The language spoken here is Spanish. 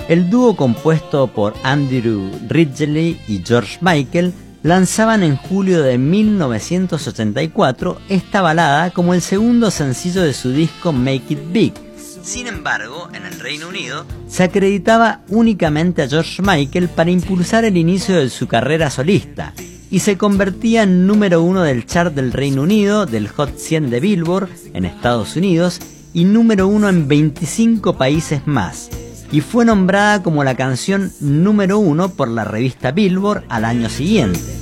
El dúo compuesto por Andrew Ridgeley y George Michael lanzaban en julio de 1984 esta balada como el segundo sencillo de su disco Make It Big. Sin embargo, en el Reino Unido se acreditaba únicamente a George Michael para impulsar el inicio de su carrera solista y se convertía en número 1 del chart del Reino Unido, del Hot 100 de Billboard en Estados Unidos y número 1 en 25 países más, y fue nombrada como la canción número 1 por la revista Billboard al año siguiente.